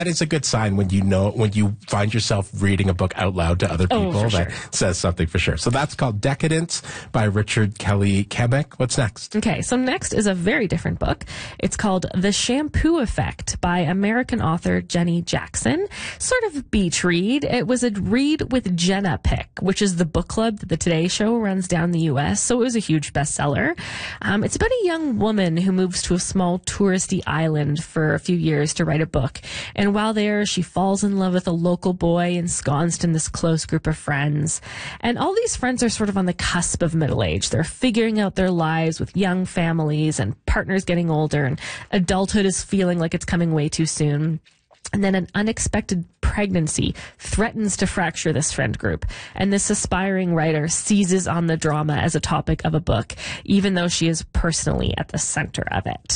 That is a good sign when you find yourself reading a book out loud to other people that says something for sure. So that's called Decadence by Richard Kelly Kemek. What's next? Okay, so next is a very different book. It's called The Shampoo Effect by American author Jenny Jackson. Sort of a beach read. It was a read with Jenna Pick, which is the book club that the Today Show runs down the U.S., so it was a huge bestseller. It's about a young woman who moves to a small touristy island for a few years to write a book. And while there, she falls in love with a local boy ensconced in this close group of friends. And all these friends are sort of on the cusp of middle age. They're figuring out their lives with young families and partners getting older, and adulthood is feeling like it's coming way too soon. And then an unexpected pregnancy threatens to fracture this friend group. And this aspiring writer seizes on the drama as a topic of a book, even though she is personally at the center of it.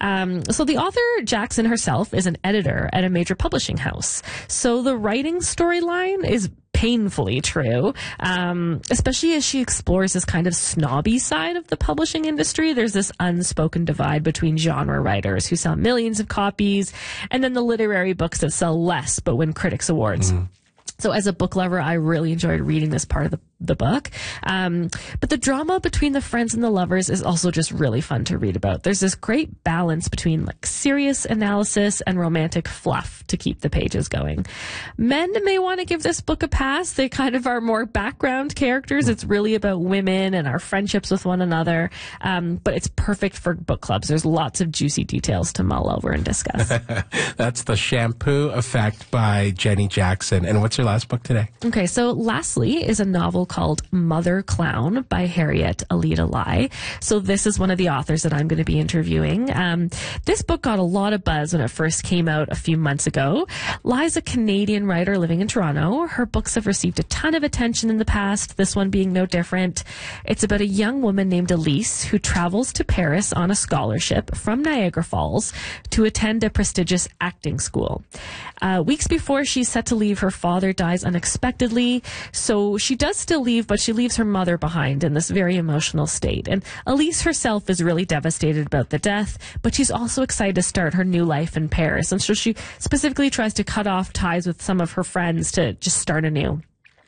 So the author, Jackson herself, is an editor at a major publishing house. So the writing storyline is painfully true, especially as she explores this kind of snobby side of the publishing industry. There's this unspoken divide between genre writers who sell millions of copies and then the literary books that sell less but win critics' awards. So as a book lover, I really enjoyed reading this part of the book. But the drama between the friends and the lovers is also just really fun to read about. There's this great balance between like serious analysis and romantic fluff to keep the pages going. Men may want to give this book a pass. They kind of are more background characters. It's really about women and our friendships with one another. But it's perfect for book clubs. There's lots of juicy details to mull over and discuss. That's The Shampoo Effect by Jenny Jackson. And what's your last book today? Okay, so lastly is a novel called Mother Clown by Harriet Alida Lai. So this is one of the authors that I'm going to be interviewing. This book got a lot of buzz when it first came out a few months ago. Lai's a Canadian writer living in Toronto. Her books have received a ton of attention in the past, this one being no different. It's about a young woman named Elise who travels to Paris on a scholarship from Niagara Falls to attend a prestigious acting school. Weeks before she's set to leave, her father dies unexpectedly, so she does still leave, but she leaves her mother behind in this very emotional state. And Elise herself is really devastated about the death, but she's also excited to start her new life in Paris. And so she specifically tries to cut off ties with some of her friends to just start anew.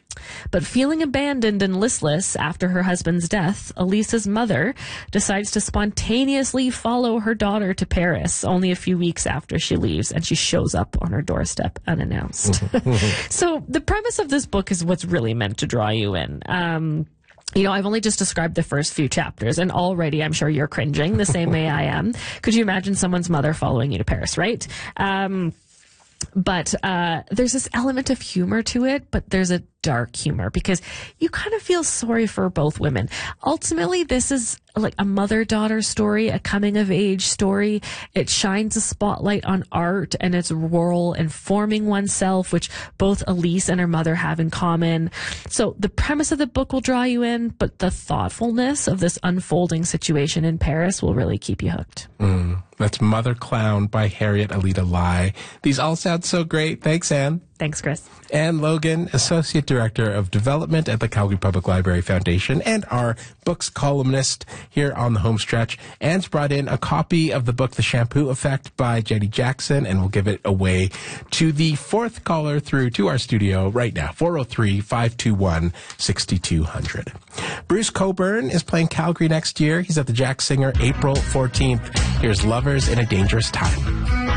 But feeling abandoned and listless after her husband's death, Elise's mother decides to spontaneously follow her daughter to Paris only a few weeks after she leaves, and she shows up on her doorstep unannounced. So the premise of this book is what's really meant to draw you in. You know, I've only just described the first few chapters, and already I'm sure you're cringing the same way I am. Could you imagine someone's mother following you to Paris, right? But there's this element of humor to it, but there's a dark humor because you kind of feel sorry for both women. Ultimately, this is like a mother-daughter story, a coming-of-age story. It shines a spotlight on art and its role in forming oneself, which both Elise and her mother have in common. So the premise of the book will draw you in, but the thoughtfulness of this unfolding situation in Paris will really keep you hooked. That's Mother Clown by Harriet Alida Lai. These all sound so great. Thanks, Anne. Thanks, Chris. Anne Logan, Associate Director of Development at the Calgary Public Library Foundation and our books columnist here on the home stretch. Anne's brought in a copy of the book The Shampoo Effect by Jenny Jackson, and we'll give it away to the fourth caller through to our studio right now, 403-521-6200. Bruce Cockburn is playing Calgary next year. He's at the Jack Singer April 14th. Here's Lovers in a Dangerous Time.